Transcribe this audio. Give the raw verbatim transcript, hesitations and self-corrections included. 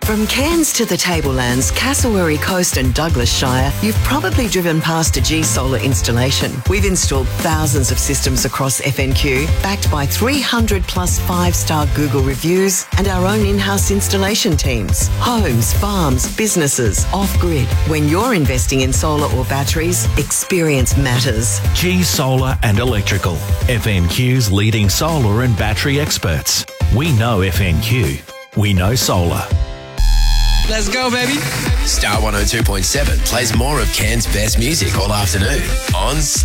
From Cairns to the Tablelands, Cassowary Coast and Douglas Shire, you've probably driven past a G Solar installation. We've installed thousands of systems across F N Q, backed by three hundred plus five-star Google reviews and our own in-house installation teams. Homes, farms, businesses, off-grid. When you're investing in solar or batteries, experience matters. G Solar and Electrical, F N Q's leading solar and battery experts. We know F N Q. We know solar. Let's go, baby. Star one oh two point seven plays more of Cairns' best music all afternoon on